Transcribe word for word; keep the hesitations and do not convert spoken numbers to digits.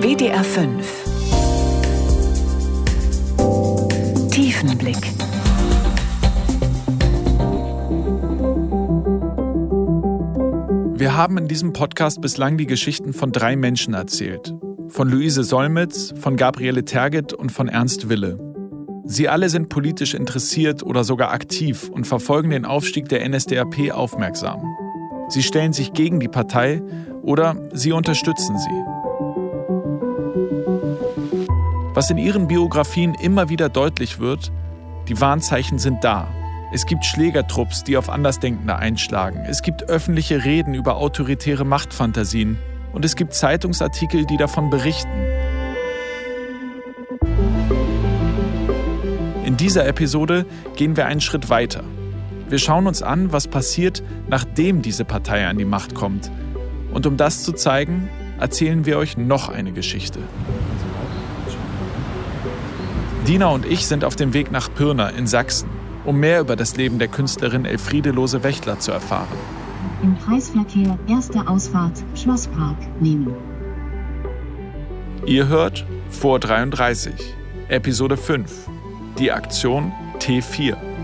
W D R fünf Tiefenblick. Wir haben in diesem Podcast bislang die Geschichten von drei Menschen erzählt. Von Luise Solmitz, von Gabriele Tergit und von Ernst Wille. Sie alle sind politisch interessiert oder sogar aktiv und verfolgen den Aufstieg der N S D A P aufmerksam. Sie stellen sich gegen die Partei oder sie unterstützen sie. Was in ihren Biografien immer wieder deutlich wird, die Warnzeichen sind da. Es gibt Schlägertrupps, die auf Andersdenkende einschlagen. Es gibt öffentliche Reden über autoritäre Machtfantasien. Und es gibt Zeitungsartikel, die davon berichten. In dieser Episode gehen wir einen Schritt weiter. Wir schauen uns an, was passiert, nachdem diese Partei an die Macht kommt. Und um das zu zeigen, erzählen wir euch noch eine Geschichte. Dina und ich sind auf dem Weg nach Pirna in Sachsen, um mehr über das Leben der Künstlerin Elfriede Lose-Wächtler zu erfahren. Im Kreisverkehr erste Ausfahrt Schlosspark nehmen. Ihr hört Vor dreiunddreißig, Episode fünf, die Aktion T vier.